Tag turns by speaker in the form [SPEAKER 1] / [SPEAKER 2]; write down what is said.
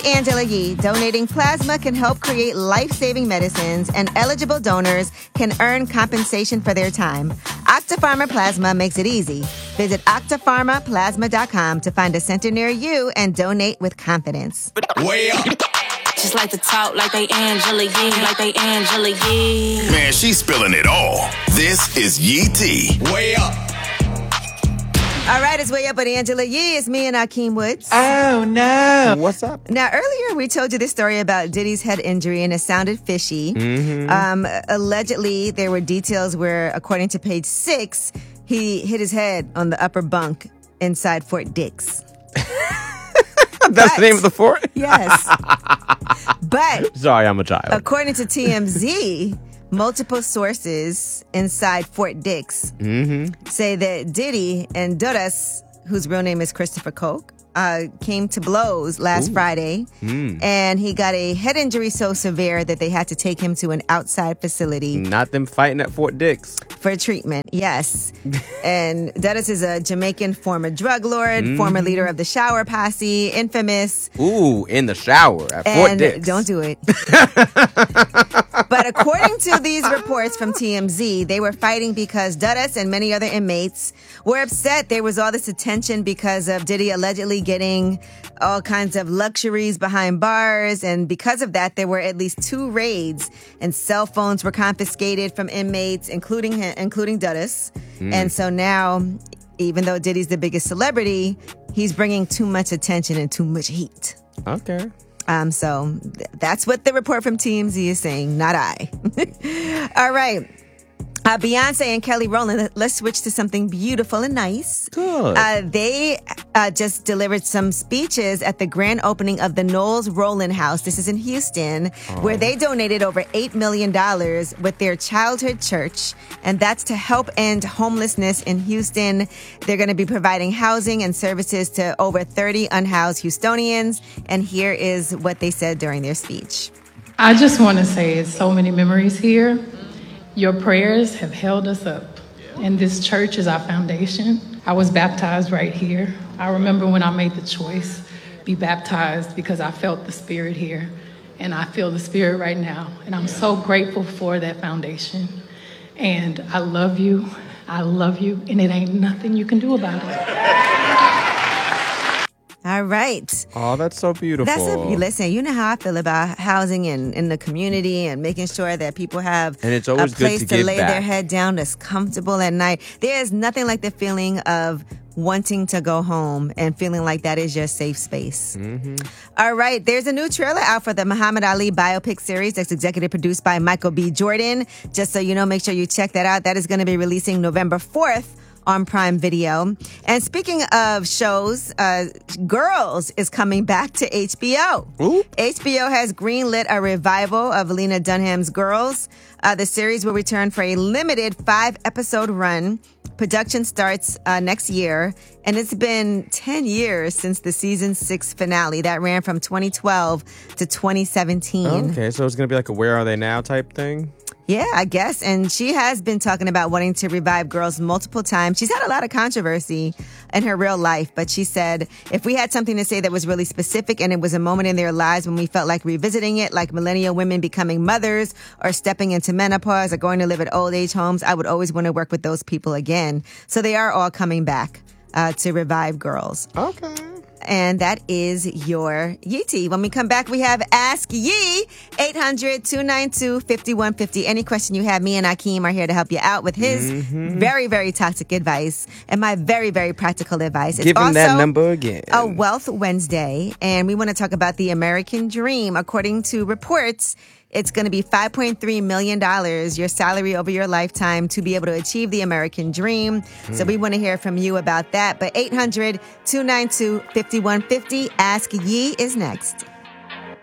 [SPEAKER 1] Angela Yee. Donating plasma can help create life-saving medicines, and eligible donors can earn compensation for their time. Octapharma Plasma makes it easy. Visit octapharmaplasma.com to find a center near you and donate with confidence.
[SPEAKER 2] Way up.
[SPEAKER 3] Just like to talk like they Angela Yee, like they Angela Yee.
[SPEAKER 2] Man, she's spilling it all. This is Yee T. Way up.
[SPEAKER 1] All right, it's Way Up with Angela Yee. It's me and Akeem Woods.
[SPEAKER 4] Oh, no.
[SPEAKER 5] What's up?
[SPEAKER 1] Now, earlier we told you this story about Diddy's head injury, and it sounded fishy. Allegedly, there were details where, according to Page 6, he hit his head on the upper bunk inside Fort Dix.
[SPEAKER 5] That's the name of the fort?
[SPEAKER 1] Yes. But
[SPEAKER 5] sorry, I'm a child.
[SPEAKER 1] According to TMZ, multiple sources inside Fort Dix say that Diddy and Duras, whose real name is Christopher Koch, came to blows last Friday, and he got a head injury so severe that they had to take him to an outside facility.
[SPEAKER 5] Not them fighting at Fort Dix.
[SPEAKER 1] For treatment, yes. And Duras is a Jamaican former drug lord, former leader of the Shower Posse, infamous.
[SPEAKER 5] Ooh, in the shower at Fort Dix.
[SPEAKER 1] Don't do it. But according to these reports from TMZ, they were fighting because Duras and many other inmates were upset there was all this attention because of Diddy allegedly getting all kinds of luxuries behind bars. And because of that, there were at least 2 raids, and cell phones were confiscated from inmates, including Duras. And so now, even though Diddy's the biggest celebrity, he's bringing too much attention and too much heat.
[SPEAKER 5] Okay.
[SPEAKER 1] So that's what the report from TMZ is saying, not I. All right. Beyonce and Kelly Rowland, let's switch to something beautiful and nice.
[SPEAKER 5] Good.
[SPEAKER 1] They just delivered some speeches at the grand opening of the Knowles Rowland House. This is in Houston, where they donated over $8 million with their childhood church. And that's to help end homelessness in Houston. They're going to be providing housing and services to over 30 unhoused Houstonians. And here is what they said during their speech.
[SPEAKER 6] I just want to say it's so many memories here. Your prayers have held us up, and this church is our foundation. I was baptized right here. I remember when I made the choice, be baptized, because I felt the Spirit here, and I feel the Spirit right now, and I'm so grateful for that foundation. And I love you, and it ain't nothing you can do about it.
[SPEAKER 1] All right.
[SPEAKER 5] Oh, that's so beautiful.
[SPEAKER 1] Listen, you know how I feel about housing in the community and making sure that people have
[SPEAKER 5] and it's always
[SPEAKER 1] a place
[SPEAKER 5] good
[SPEAKER 1] to
[SPEAKER 5] give
[SPEAKER 1] lay
[SPEAKER 5] back.
[SPEAKER 1] their head down that's comfortable at night. There is nothing like the feeling of wanting to go home and feeling like that is your safe space. All right. There's a new trailer out for the Muhammad Ali biopic series that's executive produced by Michael B. Jordan. Just so you know, make sure you check that out. That is going to be releasing November 4th. On Prime Video. And speaking of shows, Girls is coming back to HBO.
[SPEAKER 5] Ooh.
[SPEAKER 1] HBO has greenlit a revival of Lena Dunham's Girls. The series will return for a limited 5-episode run. Production starts next year, and it's been 10 years since the season 6 finale that ran from 2012 to 2017.
[SPEAKER 5] Okay, so it's going to be like a Where Are They Now type thing?
[SPEAKER 1] Yeah, I guess. And she has been talking about wanting to revive Girls multiple times. She's had a lot of controversy in her real life, but she said, if we had something to say that was really specific and it was a moment in their lives when we felt like revisiting it, like millennial women becoming mothers or stepping into menopause or going to live at old age homes, I would always want to work with those people again. So they are all coming back to revive Girls.
[SPEAKER 5] Okay.
[SPEAKER 1] And that is your Yee Tea. When we come back, we have Ask Yee, 800-292-5150. Any question you have, me and Akeem are here to help you out with his very, very toxic advice and my very, very practical advice.
[SPEAKER 5] Give him that number again.
[SPEAKER 1] A Wealth Wednesday, and we want to talk about the American Dream. According to reports, it's going to be $5.3 million, your salary over your lifetime, to be able to achieve the American dream. So we want to hear from you about that. But 800-292-5150, Ask Yee is next.